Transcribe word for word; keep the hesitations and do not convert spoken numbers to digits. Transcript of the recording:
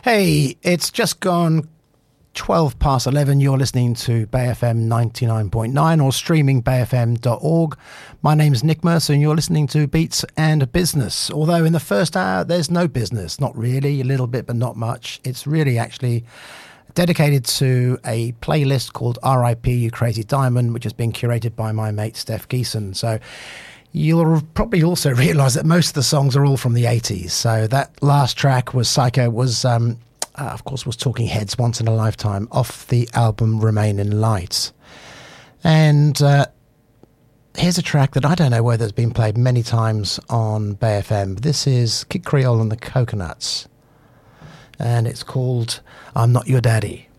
Hey, it's just gone twelve past eleven. You're listening to Bay F M ninety-nine point nine or streaming bay f m dot org. My name's Nick Mercer and you're listening to Beats and Business. Although in the first hour, there's no business. Not really, a little bit, but not much. It's really actually dedicated to a playlist called R I P You Crazy Diamond, which has been curated by my mate Steph Geeson. So you'll probably also realise that most of the songs are all from the eighties. So that last track was Psycho, was um, uh, of course was Talking Heads, Once in a Lifetime, off the album Remain in Light. And uh, here's a track that I don't know whether it's been played many times on Bay F M. This is Kid Creole and the Coconuts, and it's called I'm Not Your Daddy.